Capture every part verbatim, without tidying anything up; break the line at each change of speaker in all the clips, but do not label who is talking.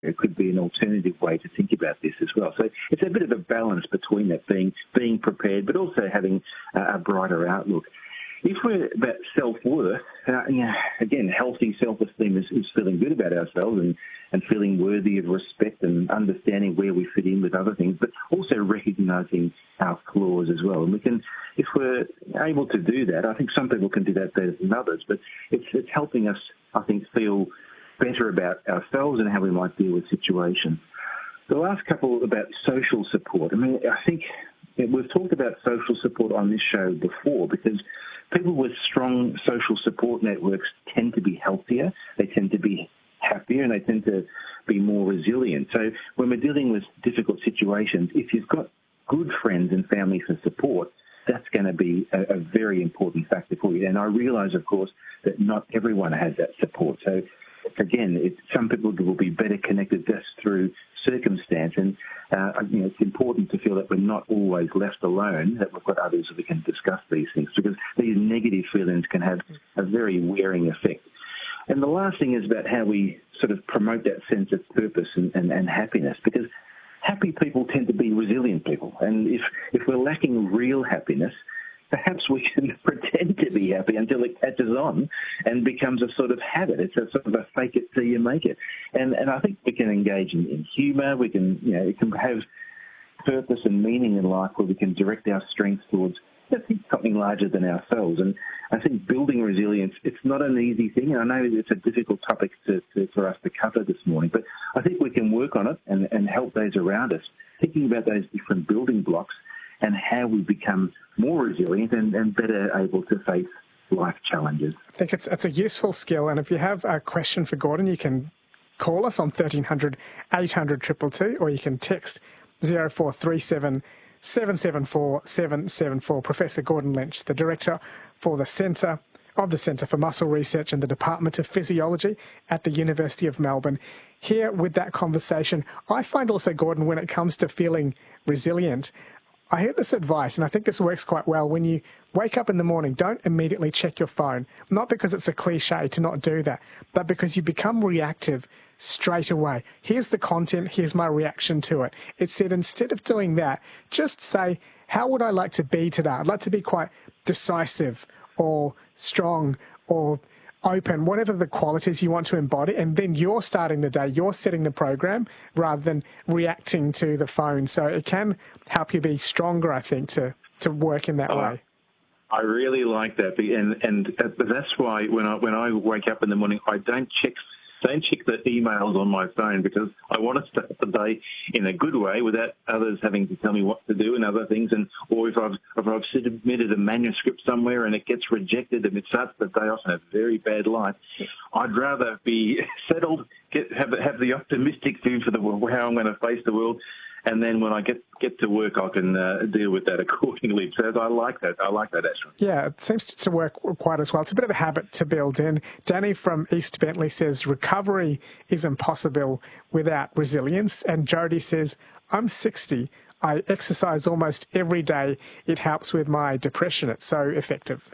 It could be an alternative way to think about this as well. So it's a bit of a balance between that, being being prepared, but also having uh, a brighter outlook. If we're about self-worth, uh, you know, again, healthy self-esteem is, is feeling good about ourselves and, and feeling worthy of respect and understanding where we fit in with other things, but also recognising our flaws as well. And we can, if we're able to do that, I think some people can do that better than others, but it's, it's helping us, I think, feel better about ourselves and how we might deal with situations. The last couple about social support. I mean, I think we've talked about social support on this show before because people with strong social support networks tend to be healthier, they tend to be happier, and they tend to be more resilient. So when we're dealing with difficult situations, if you've got good friends and family for support, that's going to be a, a very important factor for you. And I realise, of course, that not everyone has that support. So again, it, some people will be better connected just through circumstance, and uh, you know, it's important to feel that we're not always left alone, that we've got others that we can discuss these things, because these negative feelings can have a very wearing effect. And the last thing is about how we sort of promote that sense of purpose and, and, and happiness, because happy people tend to be resilient people. And if, if we're lacking real happiness, perhaps we can pretend to be happy until it catches on and becomes a sort of habit. It's a sort of a fake it till you make it. And and I think we can engage in, in humour. We can, you know, it can have purpose and meaning in life where we can direct our strength towards, I think, something larger than ourselves. And I think building resilience, it's not an easy thing. And I know it's a difficult topic to, to, for us to cover this morning, but I think we can work on it and, and help those around us, thinking about those different building blocks and how we become more resilient and, and better able to face life challenges.
I think it's it's a useful skill, and if you have a question for Gordon, you can call us on thirteen hundred, eight hundred, two two two, or you can text zero four three seven, seven seven four, seven seven four. Professor Gordon Lynch, the Director for the Centre of the Centre for Muscle Research and the Department of Physiology at the University of Melbourne, here with that conversation. I find also, Gordon, when it comes to feeling resilient, I heard this advice, and I think this works quite well. When you wake up in the morning, don't immediately check your phone, not because it's a cliche to not do that, but because you become reactive straight away. Here's the content, here's my reaction to it. It said instead of doing that, just say, how would I like to be today? I'd like to be quite decisive or strong or open, whatever the qualities you want to embody, and then you're starting the day, you're setting the program rather than reacting to the phone. So it can help you be stronger, I think, to, to work in that
oh,
way.
I really like that, and and that's why when I when I wake up in the morning, I don't check don't check the emails on my phone, because I want to start the day in a good way without others having to tell me what to do and other things. And or if I've if I've submitted a manuscript somewhere and it gets rejected and it starts the day off in a very bad light, I'd rather be settled, get have have the optimistic view for the how I'm going to face the world. And then when I get get to work, I can uh, deal with that accordingly. So I like that. I like that, Ashwin.
Yeah, it seems to work quite as well. It's a bit of a habit to build in. Danny from East Bentley says recovery is impossible without resilience. And Jody says, I'm sixty. I exercise almost every day. It helps with my depression. It's so effective.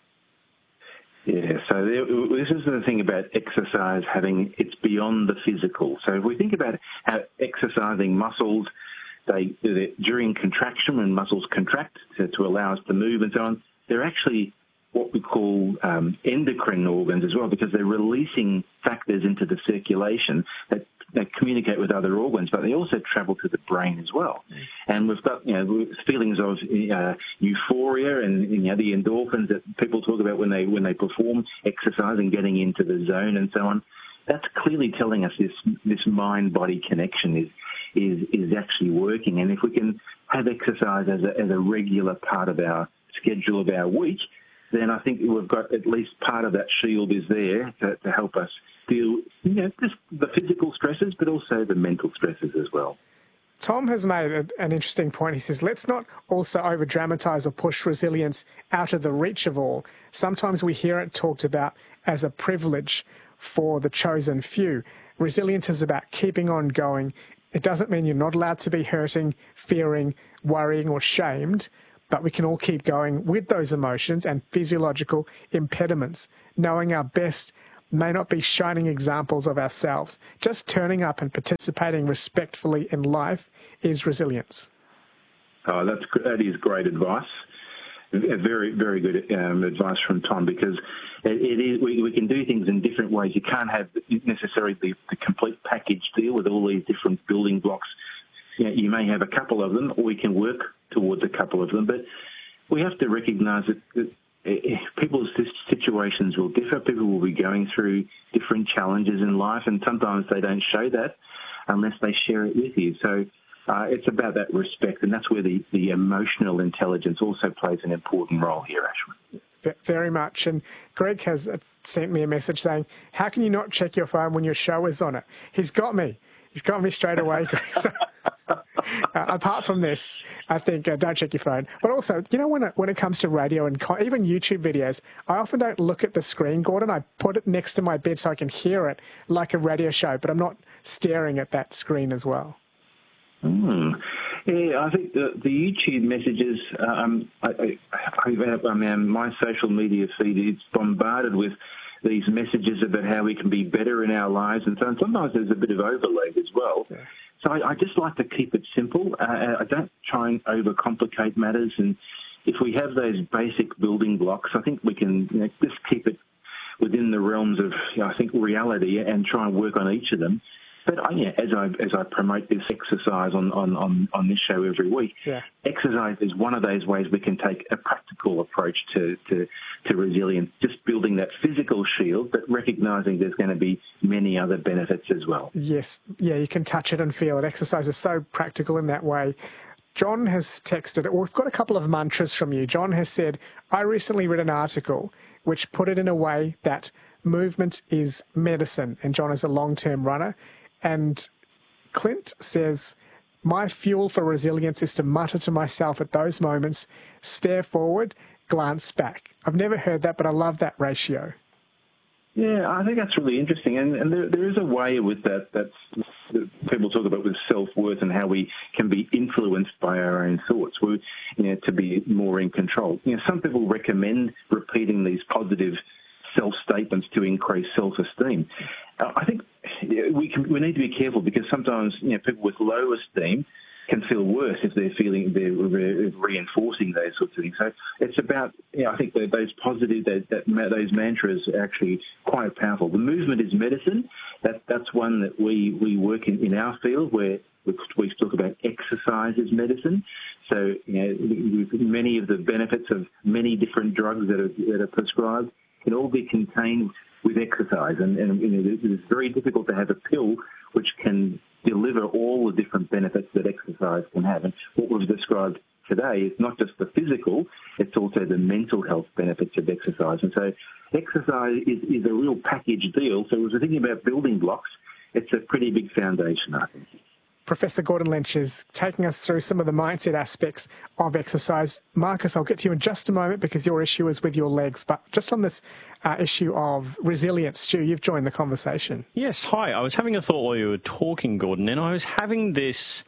Yeah, so this is the thing about exercise having, it's beyond the physical. So if we think about how exercising muscles, they, they during contraction, when muscles contract to, to allow us to move and so on, they're actually what we call um, endocrine organs as well, because they're releasing factors into the circulation that, that communicate with other organs, but they also travel to the brain as well. Mm. And we've got, you know, feelings of uh, euphoria and, you know, the endorphins that people talk about when they when they perform exercise and getting into the zone and so on. That's clearly telling us this this mind-body connection is is is actually working. And if we can have exercise as a, as a regular part of our schedule of our week, then I think we've got at least part of that shield is there to, to help us deal, you know, just the physical stresses, but also the mental stresses as well.
Tom has made a, an interesting point. He says, let's not also over-dramatise or push resilience out of the reach of all. Sometimes we hear it talked about as a privilege for the chosen few. Resilience is about keeping on going. It doesn't mean you're not allowed to be hurting, fearing, worrying or shamed, but we can all keep going with those emotions and physiological impediments. Knowing our best may not be shining examples of ourselves. Just turning up and participating respectfully in life is resilience.
Oh, that's that is great advice. Very, very good um, advice from Tom, because it, it is we, we can do things in different ways. You can't have necessarily the, the complete package deal with all these different building blocks. You know, you may have a couple of them, or we can work towards a couple of them, but we have to recognise that, that people's situations will differ. People will be going through different challenges in life, and sometimes they don't show that unless they share it with you. So uh, it's about that respect, and that's where the, the emotional intelligence also plays an important role here, Ashwin.
Very much. And Greg has sent me a message saying, how can you not check your phone when your show is on it? He's got me. He's got me straight away, Greg. So, uh, apart from this, I think uh, don't check your phone. But also, you know, when it, when it comes to radio and co- even YouTube videos, I often don't look at the screen, Gordon. I put it next to my bed so I can hear it like a radio show, but I'm not staring at that screen as well.
Mm. Yeah, I think the, the YouTube messages, um, I, I, I, I mean, my social media feed is bombarded with these messages about how we can be better in our lives, and so sometimes there's a bit of overload as well. Yeah. So I, I just like to keep it simple. Uh, I don't try and overcomplicate matters, and if we have those basic building blocks, I think we can, you know, just keep it within the realms of, you know, I think, reality, and try and work on each of them. But uh, yeah, as I as I promote this exercise on, on, on, on this show every week, yeah. exercise is one of those ways we can take a practical approach to, to, to resilience, just building that physical shield, but recognising there's going to be many other benefits as well.
Yes, yeah, you can touch it and feel it. Exercise is so practical in that way. John has texted, well, we've got a couple of mantras from you. John has said, I recently read an article which put it in a way that movement is medicine, and John is a long-term runner. And Clint says, my fuel for resilience is to mutter to myself at those moments, stare forward, glance back. I've never heard that, but I love that ratio.
Yeah, I think that's really interesting. And, and there, there is a way with that, that's, that people talk about with self-worth and how we can be influenced by our own thoughts, we, you know, to be more in control. You know, some people recommend repeating these positive self-statements to increase self-esteem. Uh, I think we can, we need to be careful, because sometimes, you know, people with low esteem can feel worse if they're feeling they're re- reinforcing those sorts of things. So it's about, you know, I think that those positive, that, that those mantras are actually quite powerful. The movement is medicine. That that's one that we we work in, in our field, where we, we talk about exercise as medicine. So, you know, many of the benefits of many different drugs that are that are prescribed can all be contained with exercise, and, and you know, it's very difficult to have a pill which can deliver all the different benefits that exercise can have. And what we've described today is not just the physical, it's also the mental health benefits of exercise. And so exercise is, is a real package deal. So as we're thinking about building blocks, it's a pretty big foundation, I think.
Professor Gordon Lynch is taking us through some of the mindset aspects of exercise. Marcus, I'll get to you in just a moment, because your issue is with your legs. But just on this uh, issue of resilience, Stu, you've joined the conversation.
Yes, hi. I was having a thought while you were talking, Gordon, and I was having this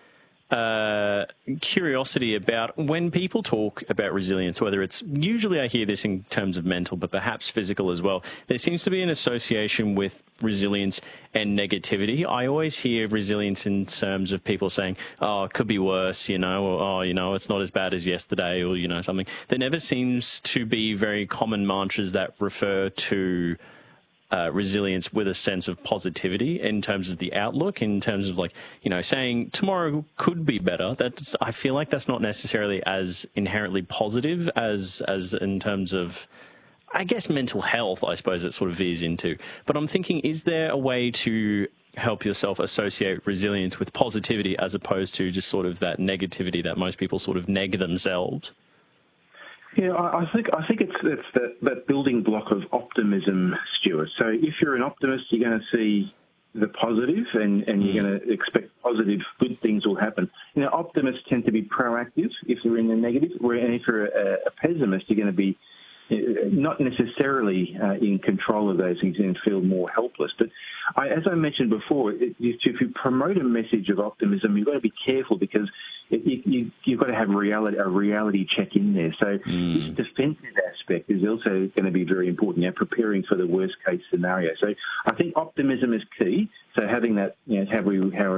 uh, curiosity about when people talk about resilience, whether it's, usually I hear this in terms of mental, but perhaps physical as well. There seems to be an association with resilience and negativity. I always hear resilience in terms of people saying, oh, it could be worse, you know, or, oh, you know, it's not as bad as yesterday, or, you know, something. There never seems to be very common mantras that refer to Uh, resilience with a sense of positivity in terms of the outlook, in terms of, like, you know, saying tomorrow could be better. That's, I feel like that's not necessarily as inherently positive as as in terms of, I guess, mental health, I suppose it sort of veers into. But I'm thinking, is there a way to help yourself associate resilience with positivity as opposed to just sort of that negativity that most people sort of neg themselves?
Yeah, I think I think it's it's that, that building block of optimism, Stuart. So if you're an optimist, you're going to see the positive, and, and you're going to expect positive, good things will happen. You know, optimists tend to be proactive if they're in the negative, and if you're a, a pessimist, you're going to be not necessarily uh, in control of those things and feel more helpless. But I, as I mentioned before, it, if you promote a message of optimism, you've got to be careful because it, you, you, you've got to have reality, a reality check in there. So mm. this defensive aspect is also going to be very important, you know, preparing for the worst case scenario. So I think optimism is key. So having that, you know, have we, how